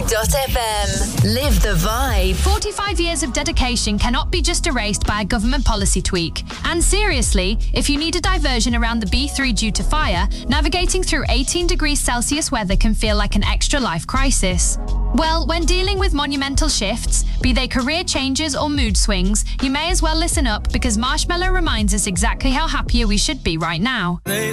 B3.FM. Live the vibe. 45 years of dedication cannot be just erased by a government policy tweak. And seriously, if you need a diversion around the B3 due to fire, navigating through 18 degrees Celsius weather can feel like an extra life crisis. Well, when dealing with monumental shifts, be they career changes or mood swings, you may as well listen up because Marshmello reminds us exactly how happier we should be right now.